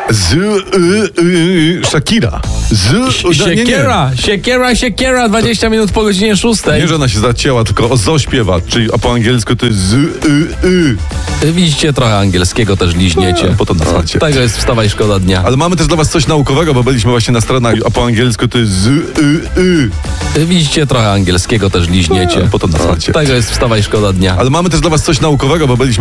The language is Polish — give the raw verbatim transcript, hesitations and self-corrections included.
Z, y, y, Shakira. Z, nie, nie. Siekiera, siekiera, siekiera, dwadzieścia minut po godzinie szóstej. Nie, że ona się zacięła, tylko o zo śpiewa, czyli a po angielsku to jest z, y, y. Widzicie, trochę angielskiego też liźniecie. No, po to nas macie. Tego jest wstawaj, szkoda dnia. Ale mamy też dla was coś naukowego, bo byliśmy właśnie na stronach, a po angielsku to jest z, y, y. Widzicie, trochę angielskiego też liźniecie. No, po to nas macie. Tego jest wstawaj, szkoda dnia. Ale mamy też dla was coś naukowego, bo byliśmy